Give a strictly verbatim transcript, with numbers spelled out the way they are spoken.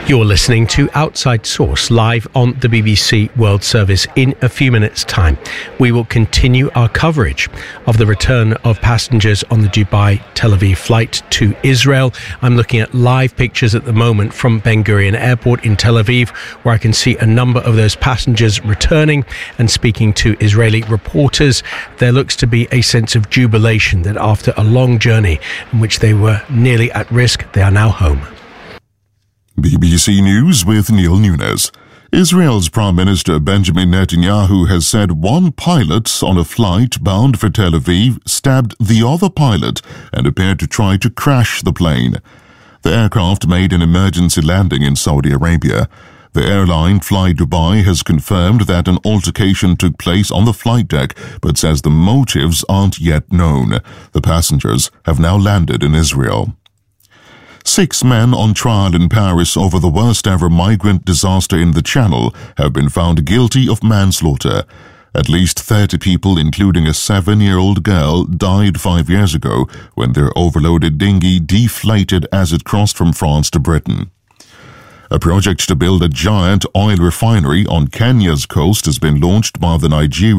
You're listening to Outside Source live on the B B C World Service. In a few minutes' time, we will continue our coverage of the return of passengers on the Dubai-Tel Aviv flight to Israel. I'm looking at live pictures at the moment from Ben Gurion Airport in Tel Aviv, where I can see a number of those passengers returning and speaking to Israeli reporters. There looks to be a sense of jubilation that after a long journey in which they were nearly at risk, they are now home. B B C News with Neil Nunes. Israel's Prime Minister Benjamin Netanyahu has said one pilot on a flight bound for Tel Aviv stabbed the other pilot and appeared to try to crash the plane. The aircraft made an emergency landing in Saudi Arabia. The airline Fly Dubai has confirmed that an altercation took place on the flight deck, but says the motives aren't yet known. The passengers have now landed in Israel. Six men on trial in Paris over the worst-ever migrant disaster in the Channel have been found guilty of manslaughter. At least thirty people, including a seven-year-old girl, died five years ago when their overloaded dinghy deflated as it crossed from France to Britain. A project to build a giant oil refinery on Kenya's coast has been launched by the Nigerian